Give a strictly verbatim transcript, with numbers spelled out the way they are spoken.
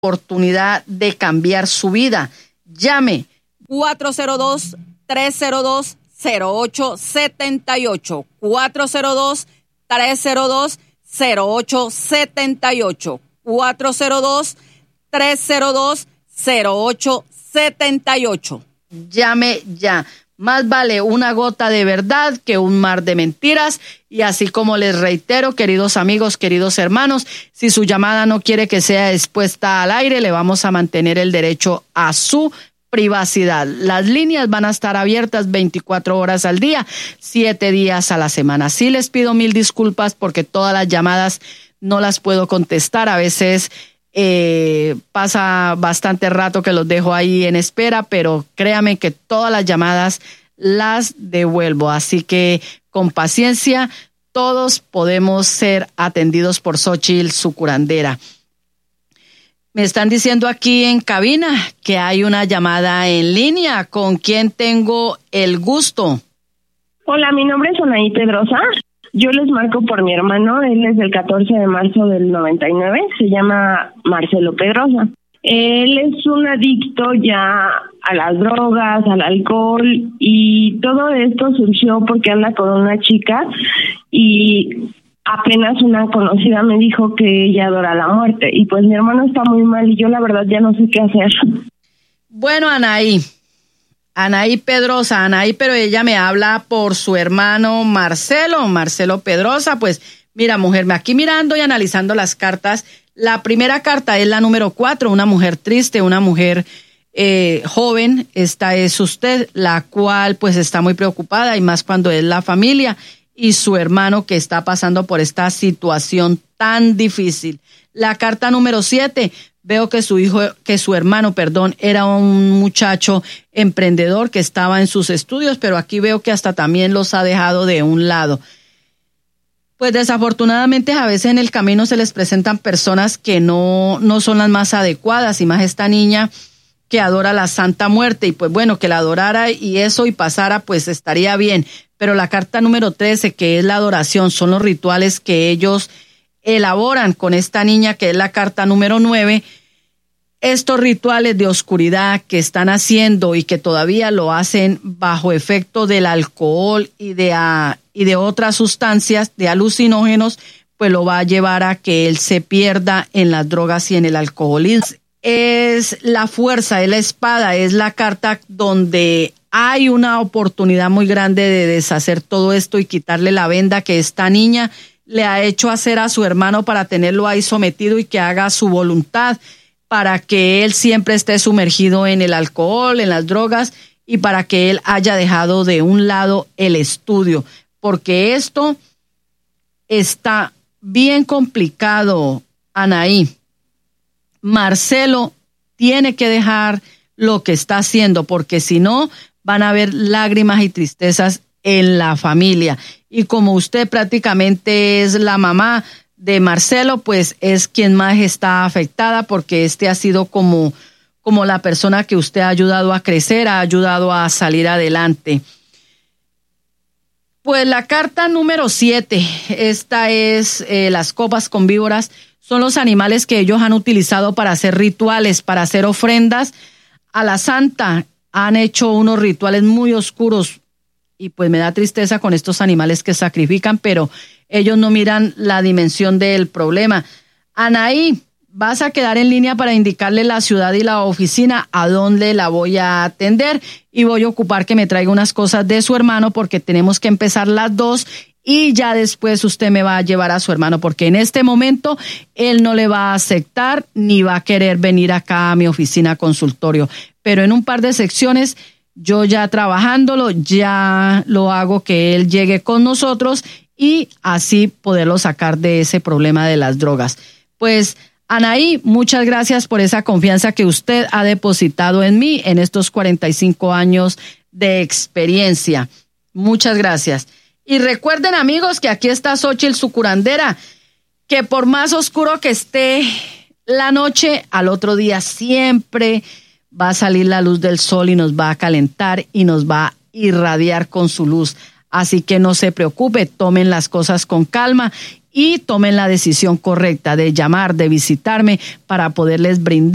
oportunidad de cambiar su vida. Llame cuatro cero dos, tres cero dos, cero ocho siete ocho, cuatro cero dos, tres cero dos, cero ocho siete ocho, cuatro cero dos, tres cero dos, cero ocho siete ocho. Llame ya. Más vale una gota de verdad que un mar de mentiras. Y así como les reitero, queridos amigos, queridos hermanos, si su llamada no quiere que sea expuesta al aire, le vamos a mantener el derecho a su privacidad. Las líneas van a estar abiertas veinticuatro horas al día, siete días a la semana. Sí les pido mil disculpas porque todas las llamadas no las puedo contestar. A veces Eh, pasa bastante rato que los dejo ahí en espera, pero créame que todas las llamadas las devuelvo, así que con paciencia todos podemos ser atendidos por Xóchitl, su curandera. Me están diciendo aquí en cabina que hay una llamada en línea. ¿Con quién tengo el gusto? Hola, mi nombre es Anaí Pedrosa. Yo les marco por mi hermano, él es del catorce de marzo del noventa y nueve, se llama Marcelo Pedrosa. Él es un adicto ya a las drogas, al alcohol, y todo esto surgió porque anda con una chica y apenas una conocida me dijo que ella adora la muerte, y pues mi hermano está muy mal y yo la verdad ya no sé qué hacer. Bueno, Anaí. Anaí Pedrosa, Anaí, pero ella me habla por su hermano Marcelo, Marcelo Pedrosa. Pues mira, mujer, aquí mirando y analizando las cartas, la primera carta es la número cuatro, una mujer triste, una mujer eh, joven. Esta es usted, la cual pues está muy preocupada, y más cuando es la familia y su hermano que está pasando por esta situación tan difícil. La carta número siete, veo que su hijo, que su hermano, perdón, era un muchacho emprendedor que estaba en sus estudios, pero aquí veo que hasta también los ha dejado de un lado. Pues desafortunadamente a veces en el camino se les presentan personas que no, no son las más adecuadas, y más esta niña que adora la Santa Muerte, y pues bueno, que la adorara y eso y pasara, pues estaría bien. Pero la carta número trece, que es la adoración, son los rituales que ellos elaboran con esta niña, que es la carta número nueve, estos rituales de oscuridad que están haciendo y que todavía lo hacen bajo efecto del alcohol y de, uh, y de otras sustancias, de alucinógenos, pues lo va a llevar a que él se pierda en las drogas y en el alcoholismo. Es la fuerza, es la espada, es la carta donde hay una oportunidad muy grande de deshacer todo esto y quitarle la venda que esta niña le ha hecho hacer a su hermano para tenerlo ahí sometido y que haga su voluntad, para que él siempre esté sumergido en el alcohol, en las drogas, y para que él haya dejado de un lado el estudio, porque esto está bien complicado, Anaí. Marcelo tiene que dejar lo que está haciendo, porque si no van a haber lágrimas y tristezas en la familia. Y como usted prácticamente es la mamá de Marcelo, pues es quien más está afectada, porque este ha sido como, como la persona que usted ha ayudado a crecer, ha ayudado a salir adelante. Pues la carta número siete, esta es eh, las copas con víboras, son los animales que ellos han utilizado para hacer rituales, para hacer ofrendas a la Santa. Han hecho unos rituales muy oscuros, y pues me da tristeza con estos animales que sacrifican, pero ellos no miran la dimensión del problema. Anaí, vas a quedar en línea para indicarle la ciudad y la oficina a dónde la voy a atender, y voy a ocupar que me traiga unas cosas de su hermano, porque tenemos que empezar las dos, y ya después usted me va a llevar a su hermano, porque en este momento él no le va a aceptar ni va a querer venir acá a mi oficina consultorio. Pero en un par de secciones, yo ya trabajándolo, ya lo hago que él llegue con nosotros y así poderlo sacar de ese problema de las drogas. Pues, Anaí, muchas gracias por esa confianza que usted ha depositado en mí en estos cuarenta y cinco años de experiencia. Muchas gracias. Y recuerden, amigos, que aquí está Xóchitl, su curandera, que por más oscuro que esté la noche, al otro día siempre va a salir la luz del sol y nos va a calentar y nos va a irradiar con su luz. Así que no se preocupe, tomen las cosas con calma y tomen la decisión correcta de llamar, de visitarme para poderles brindar